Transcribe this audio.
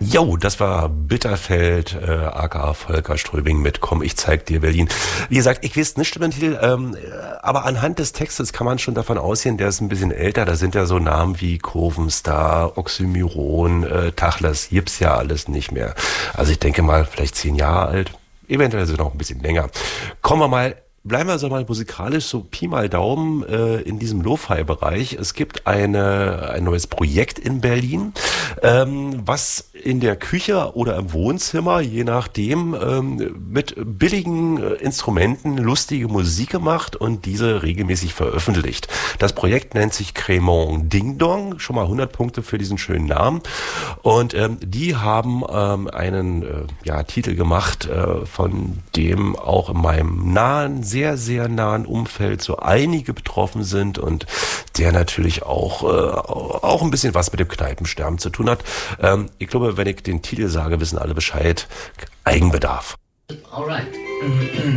Jo, das war Bitterfeld, aka Volker Ströbing mit Komm, ich zeig dir Berlin. Wie gesagt, ich weiß nicht über den Titel, aber anhand des Textes kann man schon davon ausgehen, der ist ein bisschen älter. Da sind ja so Namen wie Kurvenstar, Oxymiron, Tachles, gibt's ja alles nicht mehr. Also ich denke mal, vielleicht 10 Jahre alt, eventuell sogar noch ein bisschen länger. Bleiben wir so mal musikalisch, so Pi mal Daumen in diesem Lo-Fi-Bereich. Es gibt ein neues Projekt in Berlin, was in der Küche oder im Wohnzimmer, je nachdem, mit billigen Instrumenten lustige Musik gemacht und diese regelmäßig veröffentlicht. Das Projekt nennt sich Cremant Ding Dong, schon mal 100 Punkte für diesen schönen Namen. Und die haben einen Titel gemacht, von dem auch in meinem sehr, sehr nahen Umfeld so einige betroffen sind und der natürlich auch ein bisschen was mit dem Kneipensterben zu tun hat. Ich glaube, wenn ich den Titel sage, wissen alle Bescheid. Eigenbedarf. Alright.